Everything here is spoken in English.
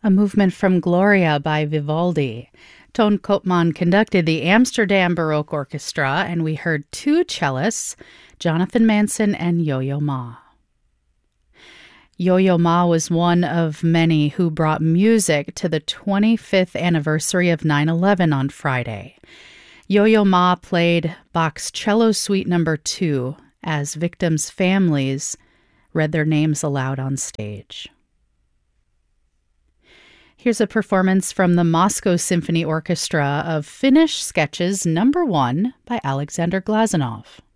a movement from Gloria by Vivaldi. Toon Koopman conducted the Amsterdam Baroque Orchestra, and we heard two cellists, Jonathan Manson and Yo-Yo Ma. Yo-Yo Ma was one of many who brought music to the 25th anniversary of 9/11 on Friday. Yo-Yo Ma played Bach's Cello Suite No. 2 as victims' families read their names aloud on stage. Here's a performance from the Moscow Symphony Orchestra of Finnish Sketches No. 1 by Alexander Glazunov.